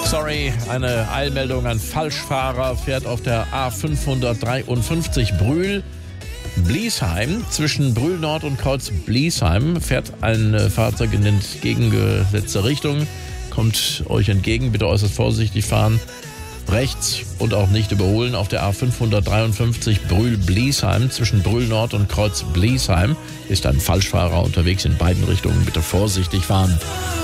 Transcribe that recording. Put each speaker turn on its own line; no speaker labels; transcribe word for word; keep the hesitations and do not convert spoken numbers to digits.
Sorry, eine Eilmeldung an Falschfahrer, fährt auf der A fünfhundertdreiundfünfzig Brühl Bliesheim. Zwischen Brühl Nord und Kreuz Bliesheim fährt ein Fahrzeug in entgegengesetzte Richtung, kommt euch entgegen, bitte äußerst vorsichtig fahren. Rechts und auch nicht überholen auf der A fünfhundertdreiundfünfzig Brühl-Bliesheim. Zwischen Brühl Nord und Kreuz Bliesheim ist ein Falschfahrer unterwegs in beiden Richtungen. Bitte vorsichtig fahren.